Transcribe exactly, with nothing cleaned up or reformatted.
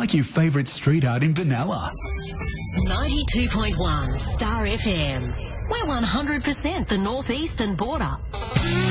like your favourite street art in Benalla. ninety-two point one Star F M. We're one hundred percent the northeastern border.